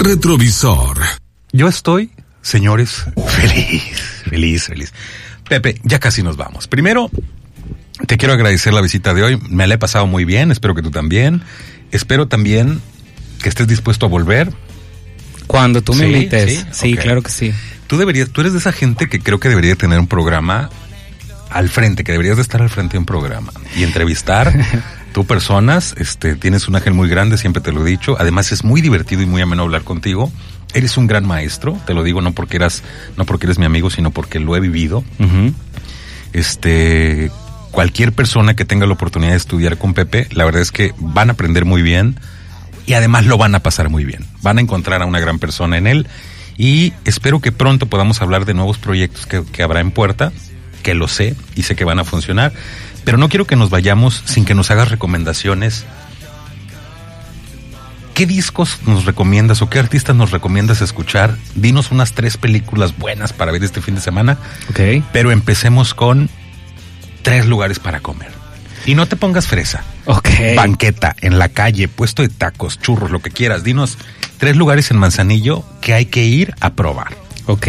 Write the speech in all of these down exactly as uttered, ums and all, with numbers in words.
Retrovisor. Yo estoy, señores, feliz, feliz, feliz. Pepe, ya casi nos vamos. Primero, te quiero agradecer la visita de hoy. Me la he pasado muy bien, espero que tú también. Espero también que estés dispuesto a volver. Cuando tú me ¿Sí? invites. Sí, sí okay. Claro que sí. Tú deberías, tú eres de esa gente que creo que debería tener un programa al frente, que deberías de estar al frente de un programa y entrevistar tú personas. Este, tienes un ángel muy grande, siempre te lo he dicho. Además es muy divertido y muy ameno hablar contigo. Eres un gran maestro, te lo digo no porque eras, no porque eres mi amigo, sino porque lo he vivido. Uh-huh. Este, cualquier persona que tenga la oportunidad de estudiar con Pepe, la verdad es que van a aprender muy bien y además lo van a pasar muy bien. Van a encontrar a una gran persona en él y espero que pronto podamos hablar de nuevos proyectos que, que habrá en puerta, que lo sé y sé que van a funcionar, pero no quiero que nos vayamos sin que nos hagas recomendaciones. ¿Qué discos nos recomiendas o qué artistas nos recomiendas escuchar? Dinos unas tres películas buenas para ver este fin de semana. Ok. Pero empecemos con tres lugares para comer. Y no te pongas fresa. Ok. Banqueta, en la calle, puesto de tacos, churros, lo que quieras. Dinos tres lugares en Manzanillo que hay que ir a probar. Ok.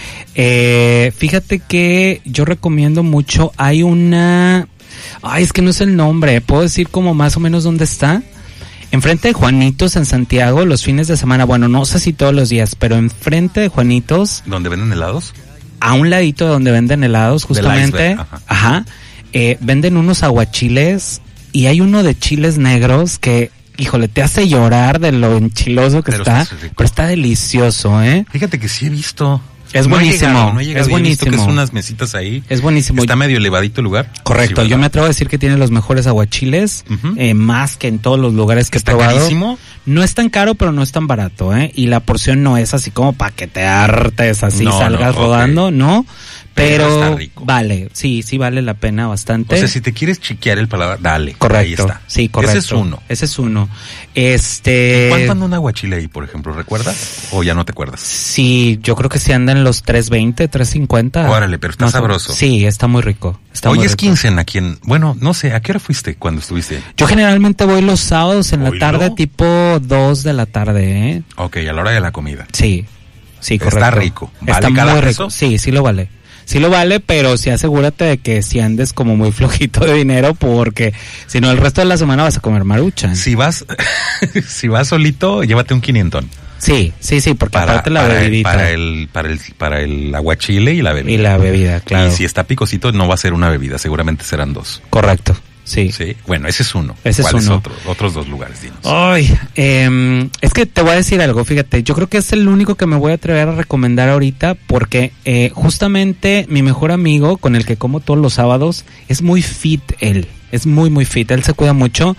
Eh, fíjate que yo recomiendo mucho, hay una... Ay, es que no sé el nombre, ¿puedo decir como más o menos dónde está? Enfrente de Juanitos en Santiago, los fines de semana, bueno, no sé si todos los días, pero enfrente de Juanitos... ¿Dónde venden helados? A un ladito de donde venden helados, justamente. Ajá. Ajá. Eh, venden unos aguachiles y hay uno de chiles negros que, híjole, te hace llorar de lo enchiloso que pero está, está pero está delicioso, ¿eh? Fíjate que sí he visto... Es no buenísimo, he llegado, no he llegado, es y he visto buenísimo. que es unas mesitas ahí. Es buenísimo. Está medio elevadito el lugar. Correcto, Sí, yo me atrevo a decir que tiene los mejores aguachiles, uh-huh. eh, más que en todos los lugares que he ¿Está probado. carísimo? No es tan caro, pero no es tan barato, ¿eh? Y la porción no es así como para que te hartes, así No, salgas no, rodando, okay. ¿no? Pero, Pero está rico. Vale, sí, sí vale la pena bastante. O sea, si te quieres chiquear el paladar, dale. Correcto. Ahí está. Sí, correcto. Ese es uno. Ese es uno. Este... ¿Cuánto anda un aguachile ahí, por ejemplo? ¿Recuerdas? ¿O ya no te acuerdas? Sí, yo creo que sí andan los tres veinte, tres cincuenta. Órale, pero está Más o- sabroso. Sí, está muy rico. Está Hoy muy es rico. quincena, ¿quién? Bueno, no sé, ¿a qué hora fuiste cuando estuviste? Yo generalmente voy los sábados en la ¿Oílo? tarde, tipo dos de la tarde, ¿eh? Ok, a la hora de la comida. Sí, sí, correcto. Está rico. ¿Vale Está cada muy peso? rico. Sí, sí lo vale. Sí lo vale, pero sí asegúrate de que si andes como muy flojito de dinero, porque si no el resto de la semana vas a comer maruchan. Si vas, si vas solito, llévate un quinientón. Sí, sí, sí, porque Para, aparte la para, el, bebidita. para el, para el, para el aguachile y la bebida. Y la bebida, claro. Y si está picosito, no va a ser una bebida, seguramente serán dos. Correcto, sí. Sí, bueno, ese es uno. Ese es ¿Cuál uno. otro? Otros dos lugares, dinos. Ay, eh, es que te voy a decir algo, fíjate, yo creo que es el único que me voy a atrever a recomendar ahorita porque eh, justamente mi mejor amigo con el que como todos los sábados es muy fit él, es muy muy fit, él se cuida mucho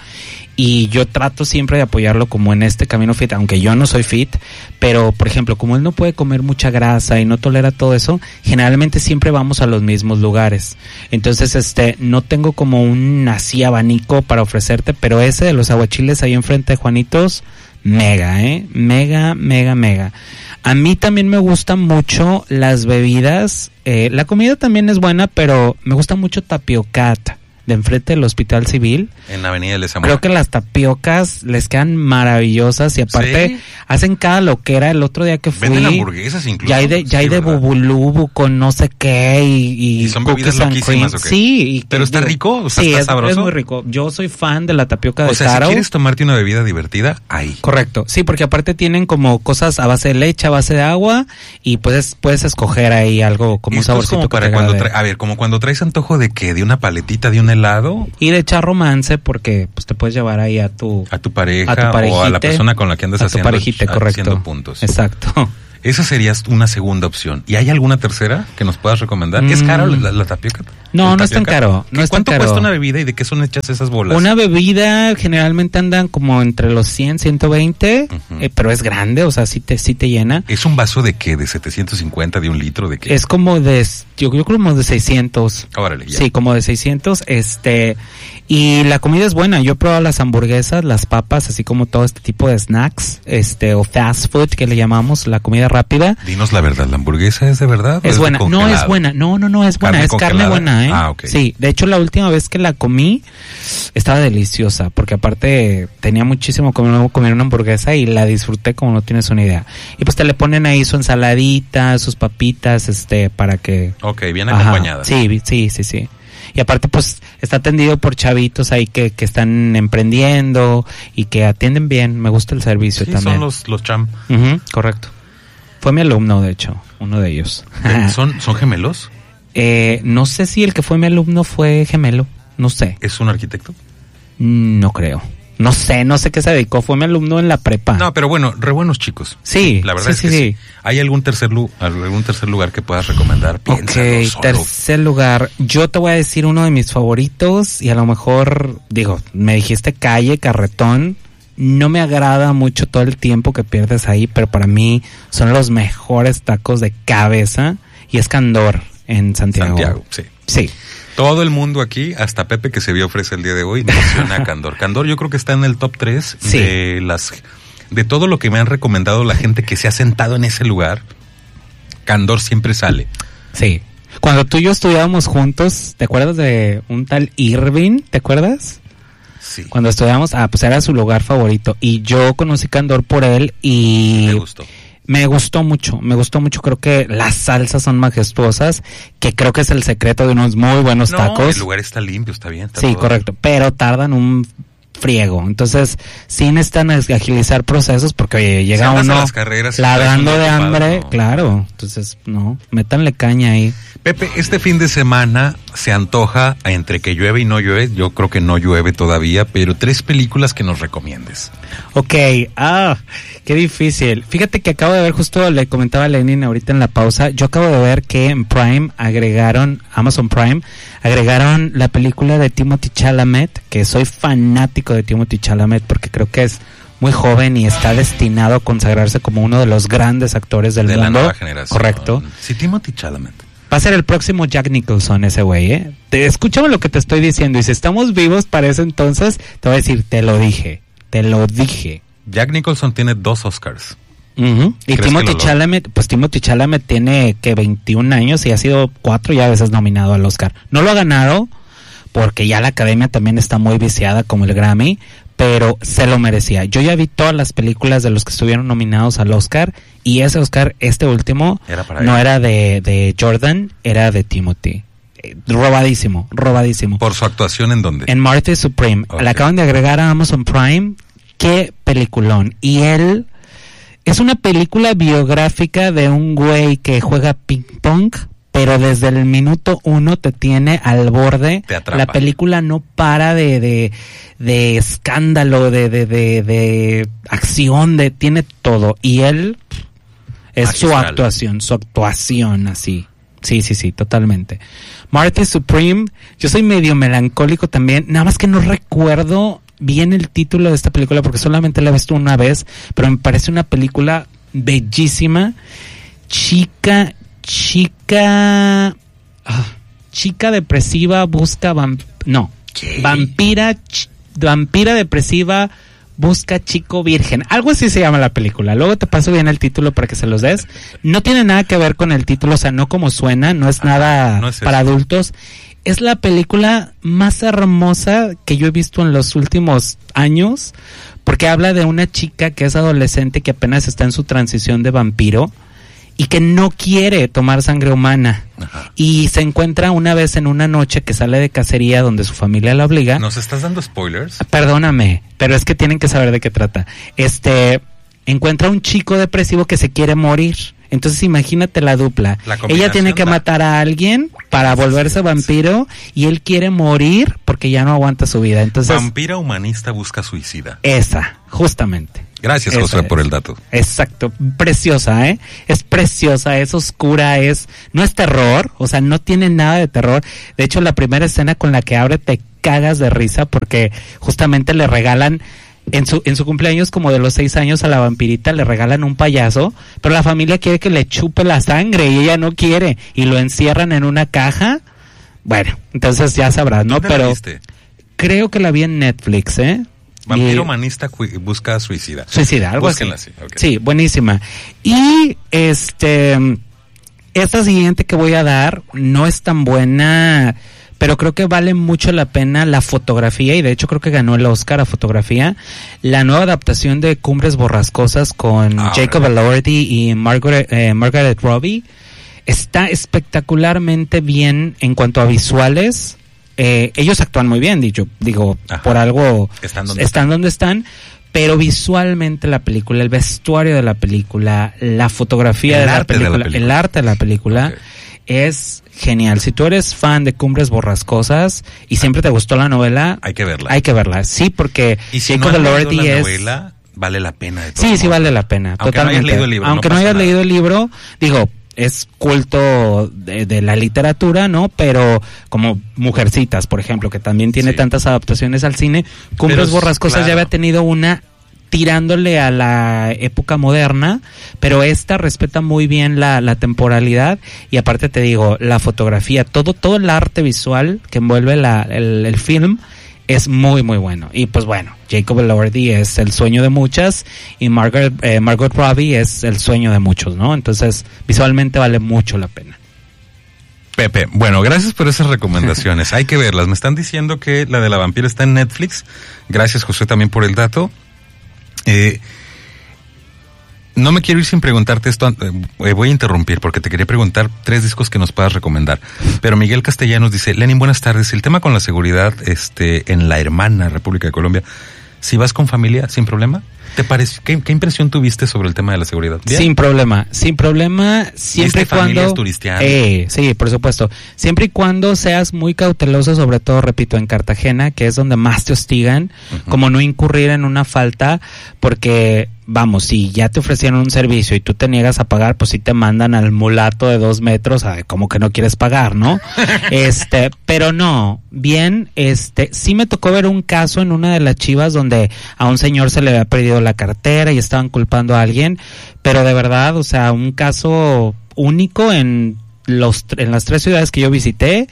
y yo trato siempre de apoyarlo como en este camino fit, aunque yo no soy fit, pero por ejemplo, como él no puede comer mucha grasa y no tolera todo eso, generalmente siempre vamos a los mismos lugares. Entonces, este, no tengo como un así abanico para ofrecerte, pero ese de los aguachiles ahí enfrente de Juanitos, mega, eh, mega, mega, mega. A mí también me gustan mucho las bebidas, eh, la comida también es buena, pero me gusta mucho Tapiocat, de enfrente del Hospital Civil. En la Avenida de Lezamora. Creo que las tapiocas les quedan maravillosas y aparte ¿Sí? hacen cada loquera. El otro día que fui, Venden hamburguesas incluso. ya hay de, ya Sí, hay de ¿verdad? bubulubu con no sé qué y, y, ¿Y son cookies bebidas and loquísimas cream. o qué? Sí. Y, ¿Pero está digo, rico? O sea, sí, ¿está es, sabroso? es muy rico. Yo soy fan de la tapioca de O sea, Taro. si quieres tomarte una bebida divertida, ahí. Correcto, sí, porque aparte tienen como cosas a base de leche, a base de agua y puedes puedes escoger ahí algo como un Esto es saborcito como que para te cuando agrade. tra- a ver, como cuando traes antojo de que de una paletita, de un helado, Y de echar romance porque pues te puedes llevar ahí a tu a tu pareja a tu o a la parejite, persona con la que andas a tu haciendo, parejite, correcto. haciendo puntos. Exacto. Esa sería una segunda opción. ¿Y hay alguna tercera que nos puedas recomendar? ¿Es Mm. caro la, la tapioca? No, ¿El no es tan tapioca? caro, no ¿Qué- es tan ¿Cuánto caro. cuesta una bebida y de qué son hechas esas bolas? Una bebida generalmente andan como entre los cien, ciento veinte, Ujú. eh, pero es grande, o sea, sí te, sí te llena. ¿Es un vaso de qué? ¿De setecientos cincuenta? ¿De un litro? ¿De qué? Es como de, yo creo como de seiscientos. Órale, ya. Sí, como de seiscientos, este, y la comida es buena. Yo he probado las hamburguesas, las papas, así como todo este tipo de snacks, este, o fast food que le llamamos, la comida rápida. Dinos la verdad, ¿la hamburguesa es de verdad? Es buena, no es buena, no, no, no es buena, ¿Carne es congelada? carne buena, ¿eh? Ah, ok. Sí, de hecho la última vez que la comí estaba deliciosa, porque aparte tenía muchísimo comer, comer una hamburguesa y la disfruté como no tienes una idea. Y pues te le ponen ahí su ensaladita, sus papitas, este, para que... Ok, bien acompañada. Sí, sí, sí, sí. Y aparte pues está atendido por chavitos ahí que, que están emprendiendo y que atienden bien, me gusta el servicio Sí, también. son los, los cham. Uh-huh, correcto. Fue mi alumno, de hecho, uno de ellos. ¿Son, ¿Son gemelos? Eh, no sé si el que fue mi alumno fue gemelo, no sé. ¿Es un arquitecto? No creo. No sé, no sé qué se dedicó, fue mi alumno en la prepa. No, pero bueno, re buenos chicos. Sí, la verdad sí, es que sí, sí. sí. ¿Hay algún tercer, lu- algún tercer lugar que puedas recomendar? Piénsalo Ok, solo. tercer lugar. Yo te voy a decir uno de mis favoritos y a lo mejor, digo, me dijiste calle, carretón. No me agrada mucho todo el tiempo que pierdes ahí, pero para mí son los mejores tacos de cabeza y es Candor en Santiago. Santiago, sí. Sí. Todo el mundo aquí, hasta Pepe que se vio ofrece el día de hoy, menciona a Candor. Candor yo creo que está en el top tres Sí. de las de todo lo que me han recomendado la gente que se ha sentado en ese lugar. Candor siempre sale. Sí. Cuando tú y yo estudiábamos juntos, ¿te acuerdas de un tal Irving? ¿Te acuerdas? Sí. Cuando estudiábamos, ah, pues era su lugar favorito. Y yo conocí Candor por él y... Me gustó. Me gustó mucho, me gustó mucho. Creo que las salsas son majestuosas, que creo que es el secreto de unos muy buenos No, tacos. el lugar está limpio, está bien. Está Sí, todo. correcto, pero tardan un friego. Entonces, sí necesitan agilizar procesos porque, oye, llega Si andas a uno las carreras, ladrando estás de muy ocupado, hambre, no. claro. Entonces, no, métanle caña ahí. Pepe, este fin de semana se antoja entre que llueve y no llueve. Yo creo que no llueve todavía, pero tres películas que nos recomiendes. Ok, ah, qué difícil. Fíjate que acabo de ver, justo le comentaba a Lenin ahorita en la pausa, yo acabo de ver que en Prime agregaron, Amazon Prime, agregaron la película de Timothée Chalamet, que soy fanático de Timothée Chalamet porque creo que es muy joven y está destinado a consagrarse como uno de los grandes actores del de mundo. la nueva generación. Correcto. Sí, Timothée Chalamet. Va a ser el próximo Jack Nicholson ese güey, ¿eh? Te, escúchame lo que te estoy diciendo y si estamos vivos para ese entonces, te voy a decir, te lo dije, te lo dije. Jack Nicholson tiene dos Oscars. Uh-huh. Y ¿Crees Timothée que lo Chalamet, pues Timothée Chalamet tiene que veintiún años y ha sido cuatro ya veces nominado al Oscar. No lo ha ganado porque ya la academia también está muy viciada como el Grammy, pero se lo merecía. Yo ya vi todas las películas de los que estuvieron nominados al Oscar y ese Oscar, este último, Era para no él. era de, de Jordan, era de Timothy. Eh, robadísimo, robadísimo. ¿Por su actuación en dónde? En Marty Supreme. Ok. La acaban de agregar a Amazon Prime. Qué peliculón. Y él es una película biográfica de un güey que juega ping pong, pero desde el minuto uno te tiene al borde. Te atrapa. La película no para de, de, de escándalo, de, de, de, de acción, de tiene todo. Y él es su Magistral. actuación, su actuación así. Sí, sí, sí, totalmente. Marty Supreme, yo soy medio melancólico también, nada más que no recuerdo bien el título de esta película porque solamente la he visto una vez, pero me parece una película bellísima. Chica, chica, ah, chica depresiva busca vamp, no, ¿Qué? vampira, ch- vampira depresiva busca chico virgen. Algo así se llama la película. Luego te paso bien el título para que se los des. No tiene nada que ver con el título, o sea, no como suena, no es Ajá, nada no es para eso. adultos. Es la película más hermosa que yo he visto en los últimos años, porque habla de una chica que es adolescente que apenas está en su transición de vampiro y que no quiere tomar sangre humana. Ajá. Y se encuentra una vez en una noche que sale de cacería donde su familia la obliga. ¿Nos estás dando spoilers? Perdóname, pero es que tienen que saber de qué trata. Este, encuentra un chico depresivo que se quiere morir. Entonces imagínate la dupla. La Ella combinación tiene que da. matar a alguien para volverse vampiro y él quiere morir porque ya no aguanta su vida. Entonces, Vampira humanista busca suicida. esa, justamente. Gracias, Esa Josué, es. por el dato. Exacto, preciosa, ¿eh? Es preciosa, es oscura, es no es terror, o sea, no tiene nada de terror. De hecho, la primera escena con la que abre te cagas de risa porque justamente le regalan en su en su cumpleaños como de los seis años a la vampirita le regalan un payaso, pero la familia quiere que le chupe la sangre y ella no quiere y lo encierran en una caja. Bueno, entonces ya sabrás, ¿no? ¿Dónde la Pero viste? creo que la vi en Netflix, ¿eh? Vampiro humanista busca suicida. Suicida, algo Búsquenla así. así. Okay. Sí, buenísima. Y este, esta siguiente que voy a dar no es tan buena, pero creo que vale mucho la pena la fotografía, y de hecho creo que ganó el Oscar a fotografía. La nueva adaptación de Cumbres Borrascosas con ah, Jacob Elordi y Margaret, eh, Margaret Robbie está espectacularmente bien en cuanto a visuales. Eh, ellos actúan muy bien, dicho, digo, Ajá. por algo están donde están, están donde están, pero visualmente la película, el vestuario de la película, la fotografía de la, película, de la película, el arte de la película okay. es genial. Si tú eres fan de Cumbres Borrascosas y siempre te gustó la novela, hay que verla. Hay que verla, sí, porque y si Jacob no has leído la es... novela, vale la pena. De todo sí, modo. sí vale la pena, aunque totalmente. No hayas leído el libro, aunque no, no hayas nada. leído el libro, digo, es culto de, de la literatura, ¿no? Pero como Mujercitas, por ejemplo, que también tiene sí. tantas adaptaciones al cine, Cumbres Borrascosas claro. ya había tenido una tirándole a la época moderna, pero esta respeta muy bien la, la temporalidad, y aparte te digo, la fotografía, todo, todo el arte visual que envuelve la, el, el film es muy muy bueno. Y pues bueno, Jacob Elordi es el sueño de muchas y Margaret, eh, Margot Robbie es el sueño de muchos, ¿no? Entonces visualmente vale mucho la pena. Pepe, bueno, gracias por esas recomendaciones. Hay que verlas. Me están diciendo que la de la vampira está en Netflix. Gracias, José, también por el dato. Eh, no me quiero ir sin preguntarte esto. Eh, voy a interrumpir porque te quería preguntar tres discos que nos puedas recomendar. Pero Miguel Castellanos dice: Lenin, buenas tardes. El tema con la seguridad este, en la hermana República de Colombia, si vas con familia, sin problema. ¿Te parece? ¿Qué, qué impresión tuviste sobre el tema de la seguridad? ¿Bien? Sin problema, sin problema, siempre y cuando... turisteando? Eh, sí, por supuesto. Siempre y cuando seas muy cauteloso, sobre todo, repito, en Cartagena, que es donde más te hostigan, uh-huh. como no incurrir en una falta, porque... Vamos, si ya te ofrecieron un servicio y tú te niegas a pagar, pues sí te mandan al mulato de dos metros, a, como que no quieres pagar, ¿no? este, pero no, bien, este, sí me tocó ver un caso en una de las Chivas donde a un señor se le había perdido la cartera y estaban culpando a alguien, pero de verdad, o sea, un caso único en los, en las tres ciudades que yo visité,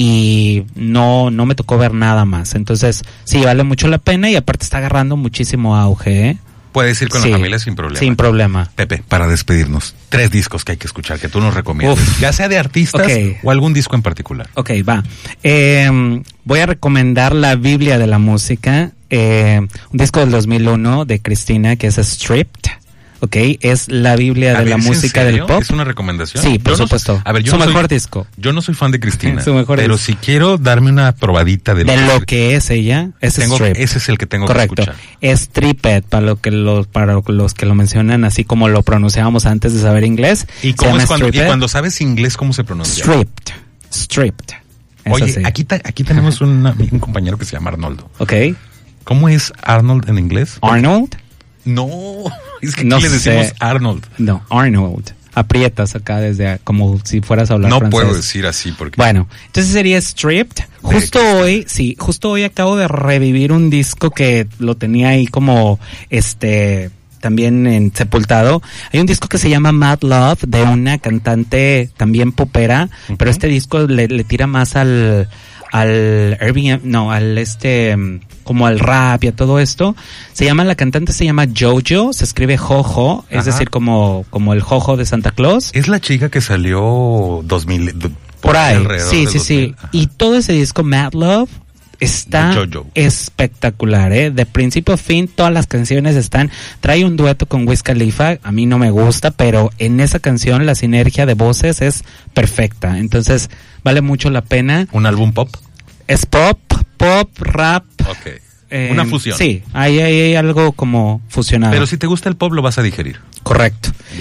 y no, no me tocó ver nada más. Entonces, sí, vale mucho la pena y aparte está agarrando muchísimo auge, ¿eh? Puedes ir con sí, la familia sin problema. Sin problema. Pepe, para despedirnos, tres discos que hay que escuchar, que tú nos recomiendas. Uf. Ya sea de artistas okay. o algún disco en particular. Ok, va. Eh, voy a recomendar la Biblia de la música, eh, un disco del dos mil uno de Cristina que es Stripped. Ok, es la Biblia a de ver, la música del pop. ¿Es una recomendación? Sí, por yo supuesto. No, a ver, yo Su no mejor soy, disco. Yo no soy fan de Cristina, Su mejor pero disco. si quiero darme una probadita de lo, de que, lo que es ella, es tengo, Stripped. Ese es el que tengo Correcto. que escuchar. Stripped, para lo que los para los que lo mencionan así como lo pronunciábamos antes de saber inglés. ¿Y cómo es cuando, y cuando sabes inglés cómo se pronuncia? Stripped. Stripped. Oye, sí. aquí ta, aquí tenemos una, un compañero que se llama Arnoldo. Ok. ¿Cómo es Arnold en inglés? Arnold. No, es que aquí no le decimos sé. Arnold. No, Arnold. Aprietas acá desde como si fueras a hablar no francés. No puedo decir así porque... Bueno, entonces sería Stripped. Justo hoy, sí, justo hoy acabo de revivir un disco que lo tenía ahí como, este, también en sepultado. Hay un disco que se llama Mad Love de una cantante también popera, uh-huh. pero este disco le, le tira más al... al Airbnb, no, al este, como al rap y a todo esto. Se llama, la cantante se llama Jojo, se escribe Jojo, es Ajá. decir, como, como el Jojo de Santa Claus. Es la chica que salió dos mil, por, por ahí, sí, sí, dos mil. sí. Ajá. Y todo ese disco, Mad Love, está espectacular, ¿eh? De principio a fin, todas las canciones están, trae un dueto con Wiz Khalifa, a mí no me gusta, pero en esa canción la sinergia de voces es perfecta, entonces vale mucho la pena. ¿Un álbum pop? Es pop, pop, rap. Ok. Eh, Una fusión. Sí, hay, hay, hay algo como fusionado. Pero si te gusta el pop lo vas a digerir. Correcto. Bien.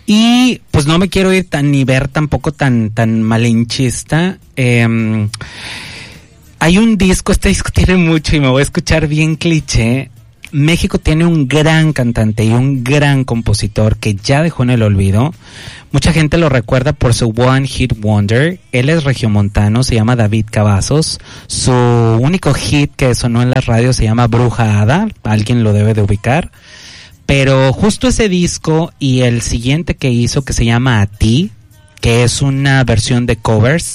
Y pues no me quiero ir tan ni ver tampoco tan, tan malinchista. Eh, Hay un disco, este disco tiene mucho y me voy a escuchar bien cliché. México tiene un gran cantante y un gran compositor que ya dejó en el olvido. Mucha gente lo recuerda por su One Hit Wonder. Él es regiomontano, se llama David Cavazos. Su único hit que sonó en la radio se llama Bruja Hada. Alguien lo debe de ubicar. Pero justo ese disco y el siguiente que hizo que se llama A Ti, que es una versión de covers,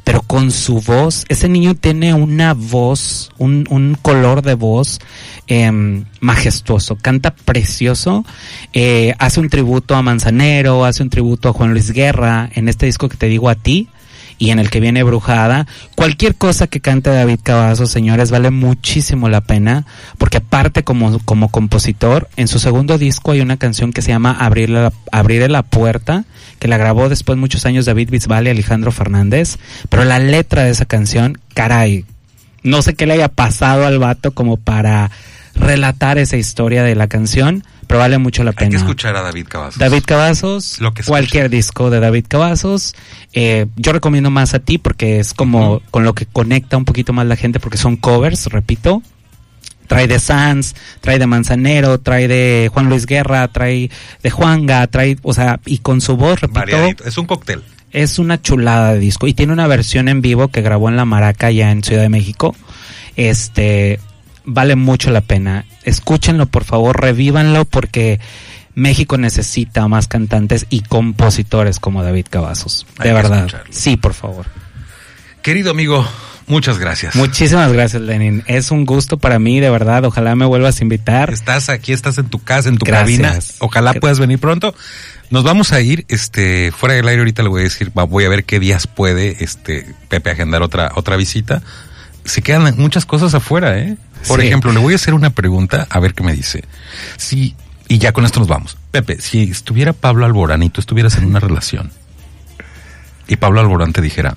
pero con su voz, ese niño tiene una voz, un, un color de voz eh, majestuoso, canta precioso, eh, hace un tributo a Manzanero, hace un tributo a Juan Luis Guerra, en este disco que te digo A Ti, y en el que viene Brujada. Cualquier cosa que cante David Cavazos, señores, vale muchísimo la pena, porque aparte como, como compositor, en su segundo disco hay una canción que se llama Abrirle la, Abrirle la Puerta, que la grabó después muchos años David Bisbal y Alejandro Fernández, pero la letra de esa canción, caray, no sé qué le haya pasado al vato como para relatar esa historia de la canción, pero vale mucho la pena. Hay que escuchar a David Cavazos. David Cavazos, Lo que cualquier disco de David Cavazos. Eh, yo recomiendo más A Ti porque es como uh-huh. con lo que conecta un poquito más la gente, porque son covers, repito. Trae de Sanz, trae de Manzanero, trae de Juan Luis Guerra, trae de Juanga, trae, o sea, y con su voz, repito. Variadito. Es un cóctel. Es una chulada de disco. Y tiene una versión en vivo que grabó en La Maraca, ya en Ciudad de México. Este... Vale mucho la pena. Escúchenlo, por favor, revívanlo, porque México necesita más cantantes y compositores como David Cavazos. De Hay verdad. Sí, por favor. Querido amigo, muchas gracias. Muchísimas gracias, Lenin. Es un gusto para mí, de verdad. Ojalá me vuelvas a invitar. Estás aquí, estás en tu casa, en tu gracias. cabina. Ojalá puedas venir pronto. Nos vamos a ir, este, fuera del aire ahorita le voy a decir, voy a ver qué días puede, este, Pepe agendar otra, otra visita. Se quedan muchas cosas afuera, ¿eh? Por sí. ejemplo, le voy a hacer una pregunta a ver qué me dice. Sí, y ya con esto nos vamos. Pepe, si estuviera Pablo Alborán y tú estuvieras en una relación y Pablo Alborán te dijera,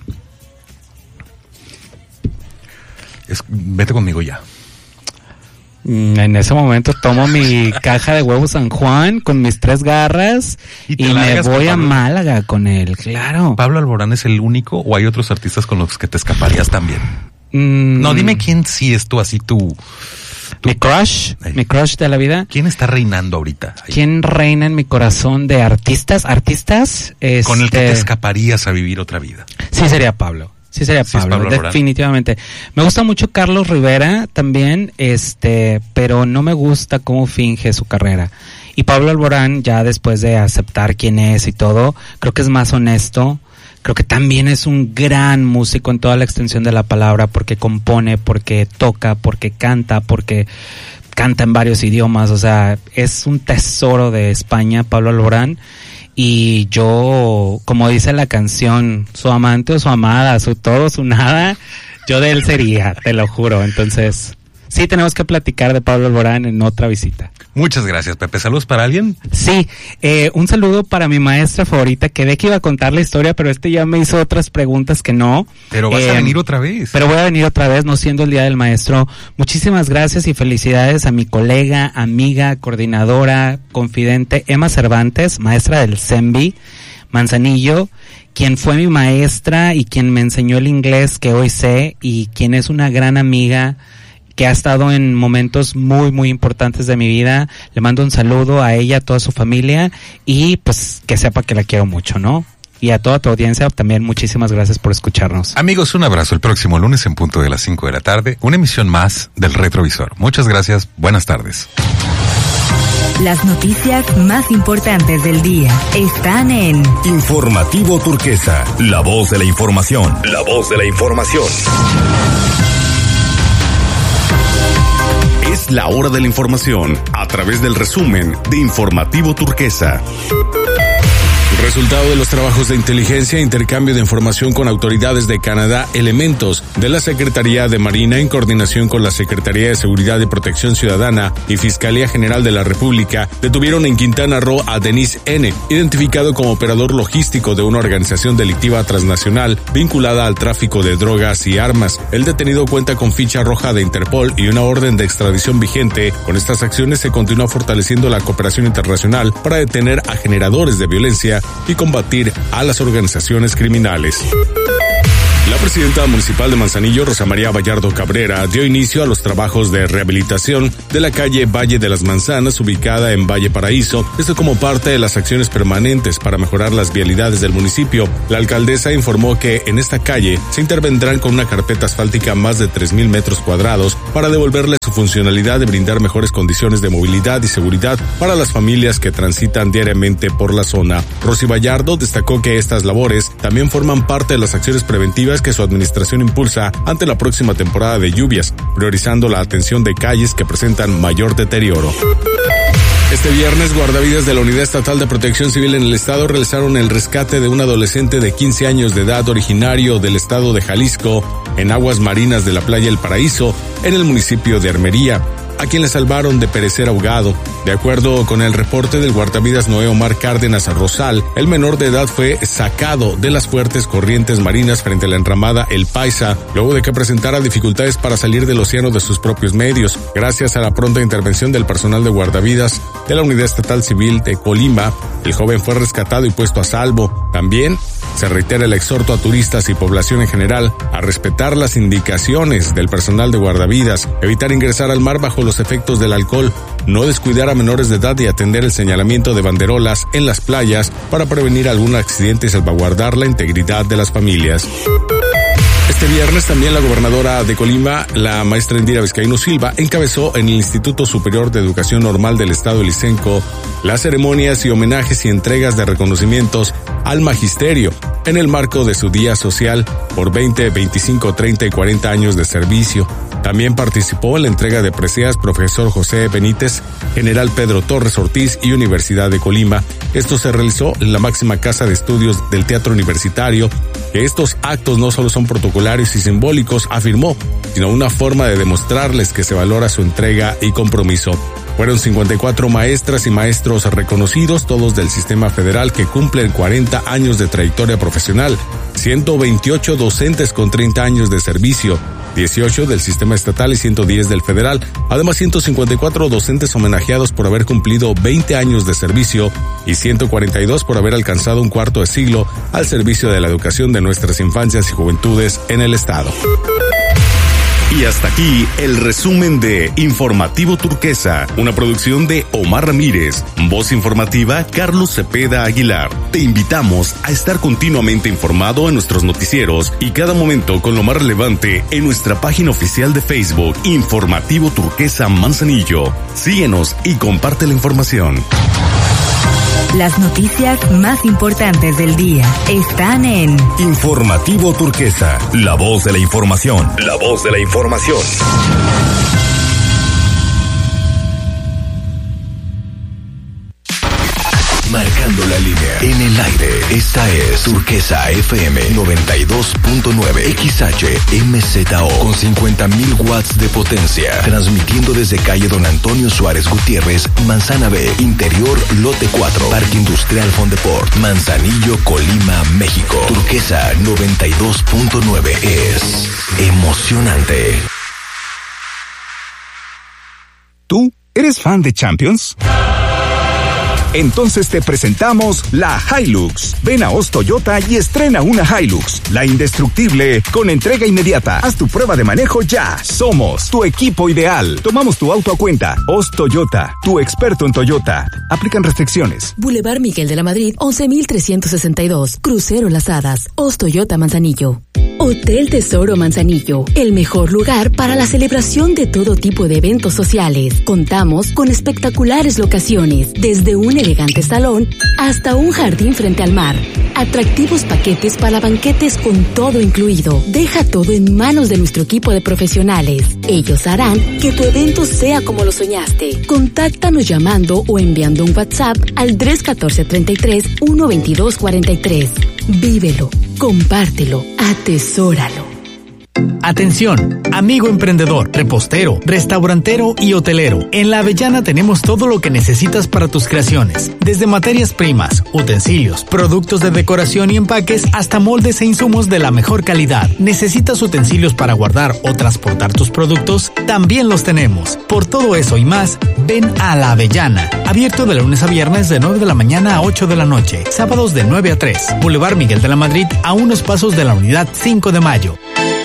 es, vete conmigo ya. En ese momento tomo mi caja de huevos San Juan con mis tres garras y, y me voy a Málaga con él, claro. ¿Pablo Alborán es el único o hay otros artistas con los que te escaparías también? Mm. No, dime quién sí es tú así tú. tú mi crush, ahí. mi crush de la vida. ¿Quién está reinando ahorita? Ahí? ¿Quién reina en mi corazón de artistas? ¿Artistas? Este... Con el que te escaparías a vivir otra vida. Sí, sería Pablo. Sí, sería sí, Pablo, Pablo definitivamente. Me gusta mucho Carlos Rivera también, este, pero no me gusta cómo finge su carrera. Y Pablo Alborán, ya después de aceptar quién es y todo, creo que es más honesto. Creo que también es un gran músico en toda la extensión de la palabra, porque compone, porque toca, porque canta, porque canta en varios idiomas. O sea, es un tesoro de España, Pablo Alborán. Y yo, como dice la canción, su amante o su amada, su todo, su nada, yo de él sería, te lo juro. Entonces, sí tenemos que platicar de Pablo Alborán en otra visita. Muchas gracias, Pepe. ¿Saludos para alguien? Sí, eh, un saludo para mi maestra favorita, que de que iba a contar la historia, pero este ya me hizo otras preguntas que no. Pero vas eh, a venir otra vez. Pero voy a venir otra vez, no siendo el Día del Maestro. Muchísimas gracias y felicidades a mi colega, amiga, coordinadora, confidente, Emma Cervantes, maestra del CENVI, Manzanillo, quien fue mi maestra y quien me enseñó el inglés que hoy sé, y quien es una gran amiga, que ha estado en momentos muy, muy importantes de mi vida. Le mando un saludo a ella, a toda su familia, y pues que sepa que la quiero mucho, ¿no? Y a toda tu audiencia también, muchísimas gracias por escucharnos. Amigos, un abrazo. El próximo lunes en punto de las cinco de la tarde, una emisión más del Retrovisor. Muchas gracias, buenas tardes. Las noticias más importantes del día están en Informativo Turquesa, la voz de la información. La voz de la información. Es la hora de la información a través del resumen de Informativo Turquesa. Resultado de los trabajos de inteligencia e intercambio de información con autoridades de Canadá, elementos de la Secretaría de Marina en coordinación con la Secretaría de Seguridad y Protección Ciudadana y Fiscalía General de la República detuvieron en Quintana Roo a Denis N., identificado como operador logístico de una organización delictiva transnacional vinculada al tráfico de drogas y armas. El detenido cuenta con ficha roja de Interpol y una orden de extradición vigente. Con estas acciones se continúa fortaleciendo la cooperación internacional para detener a generadores de violencia y combatir a las organizaciones criminales. La presidenta municipal de Manzanillo, Rosa María Vallardo Cabrera, dio inicio a los trabajos de rehabilitación de la calle Valle de las Manzanas, ubicada en Valle Paraíso, esto como parte de las acciones permanentes para mejorar las vialidades del municipio. La alcaldesa informó que en esta calle se intervendrán con una carpeta asfáltica más de tres mil metros cuadrados para devolverle su funcionalidad de brindar mejores condiciones de movilidad y seguridad para las familias que transitan diariamente por la zona. Rosy Vallardo destacó que estas labores también forman parte de las acciones preventivas que su administración impulsa ante la próxima temporada de lluvias, priorizando la atención de calles que presentan mayor deterioro. Este viernes, guardavidas de la Unidad Estatal de Protección Civil en el estado realizaron el rescate de un adolescente de quince años de edad originario del estado de Jalisco en aguas marinas de la playa El Paraíso, en el municipio de Armería, a quien le salvaron de perecer ahogado. De acuerdo con el reporte del guardavidas Noé Omar Cárdenas Rosal, el menor de edad fue sacado de las fuertes corrientes marinas frente a la enramada El Paisa, luego de que presentara dificultades para salir del océano de sus propios medios. Gracias a la pronta intervención del personal de guardavidas de la Unidad Estatal Civil de Colima, el joven fue rescatado y puesto a salvo. También se reitera el exhorto a turistas y población en general a respetar las indicaciones del personal de guardavidas, evitar ingresar al mar bajo los efectos del alcohol, no descuidar a menores de edad y atender el señalamiento de banderolas en las playas para prevenir algún accidente y salvaguardar la integridad de las familias. Este viernes también la gobernadora de Colima, la maestra Indira Vizcaíno Silva, encabezó en el Instituto Superior de Educación Normal del Estado de Licenco las ceremonias y homenajes y entregas de reconocimientos al magisterio en el marco de su día social por veinte, veinticinco, treinta y cuarenta años de servicio. También participó en la entrega de preseas profesor José Benítez, general Pedro Torres Ortiz y Universidad de Colima. Esto se realizó en la máxima casa de estudios del Teatro Universitario, que estos actos no solo son protocolarios y simbólicos, afirmó, sino una forma de demostrarles que se valora su entrega y compromiso. Fueron cincuenta y cuatro maestras y maestros reconocidos, todos del sistema federal, que cumplen cuarenta años de trayectoria profesional, ciento veintiocho docentes con treinta años de servicio, dieciocho del sistema estatal y ciento diez del federal, además ciento cincuenta y cuatro docentes homenajeados por haber cumplido veinte años de servicio y ciento cuarenta y dos por haber alcanzado un cuarto de siglo al servicio de la educación de nuestras infancias y juventudes en el estado. Y hasta aquí el resumen de Informativo Turquesa, una producción de Omar Ramírez, voz informativa Carlos Cepeda Aguilar. Te invitamos a estar continuamente informado en nuestros noticieros y cada momento con lo más relevante en nuestra página oficial de Facebook, Informativo Turquesa Manzanillo. Síguenos y comparte la información. Las noticias más importantes del día están en Informativo Turquesa, la voz de la información. La voz de la información. Marcando la línea. En el aire, esta es Turquesa F M noventa y dos punto nueve X H M Z O con cincuenta mil watts de potencia. Transmitiendo desde calle Don Antonio Suárez Gutiérrez, Manzana B, Interior, Lote cuatro, Parque Industrial Fondeport, Manzanillo, Colima, México. Turquesa noventa y dos punto nueve es emocionante. ¿Tú eres fan de Champions? Entonces te presentamos la Hilux. Ven a Oz Toyota y estrena una Hilux, la indestructible, con entrega inmediata. Haz tu prueba de manejo ya. Somos tu equipo ideal. Tomamos tu auto a cuenta. Oz Toyota, tu experto en Toyota. Aplican restricciones. Boulevard Miguel de la Madrid, once mil trescientos sesenta y dos. Crucero Las Hadas. Oz Toyota Manzanillo. Hotel Tesoro Manzanillo, el mejor lugar para la celebración de todo tipo de eventos sociales. Contamos con espectaculares locaciones, desde un elegante salón hasta un jardín frente al mar. Atractivos paquetes para banquetes con todo incluido. Deja todo en manos de nuestro equipo de profesionales. Ellos harán que tu evento sea como lo soñaste. Contáctanos llamando o enviando un WhatsApp al tres uno cuatro, tres tres, uno dos dos cuatro tres. Vívelo, compártelo, atesóralo. Atención, amigo emprendedor, repostero, restaurantero y hotelero. En La Avellana tenemos todo lo que necesitas para tus creaciones. Desde materias primas, utensilios, productos de decoración y empaques, hasta moldes e insumos de la mejor calidad. ¿Necesitas utensilios para guardar o transportar tus productos? También los tenemos. Por todo eso y más, ven a La Avellana. Abierto de lunes a viernes de nueve de la mañana a ocho de la noche. Sábados de nueve a tres. Boulevard Miguel de la Madrid, a unos pasos de la unidad cinco de mayo.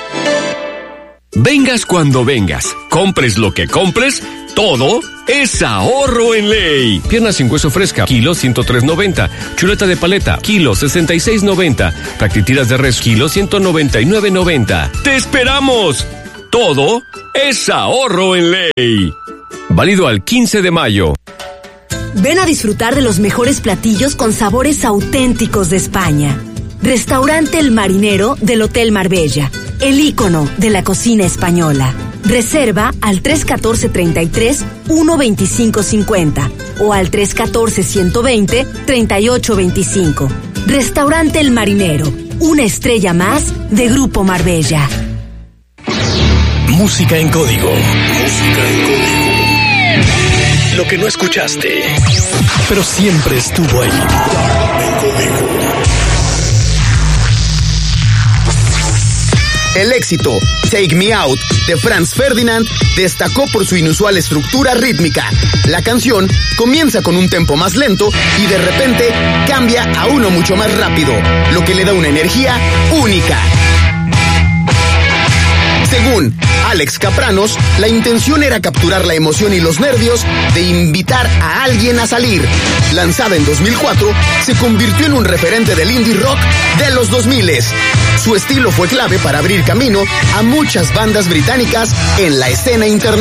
Vengas cuando vengas, compres lo que compres, todo es ahorro en ley. Pierna sin hueso fresca, kilo ciento tres noventa. Chuleta de paleta, kilo sesenta y seis noventa. Practitiras de res, kilo ciento noventa y nueve noventa. ¡Te esperamos! Todo es ahorro en ley. Válido al quince de mayo. Ven a disfrutar de los mejores platillos con sabores auténticos de España. Restaurante El Marinero del Hotel Marbella, el ícono de la cocina española. Reserva al tres uno cuatro, treinta y tres, uno veinticinco cincuenta o al tres uno cuatro, ciento veinte, treinta y ocho veinticinco. Restaurante El Marinero, una estrella más de Grupo Marbella. Música en código. Música en código. Lo que no escuchaste, pero siempre estuvo ahí. En código. El éxito Take Me Out de Franz Ferdinand destacó por su inusual estructura rítmica. La canción comienza con un tempo más lento y de repente cambia a uno mucho más rápido, lo que le da una energía única. Según Alex Capranos, la intención era capturar la emoción y los nervios de invitar a alguien a salir. Lanzada en dos mil cuatro, se convirtió en un referente del indie rock de los dos mil. Su estilo fue clave para abrir camino a muchas bandas británicas en la escena internacional.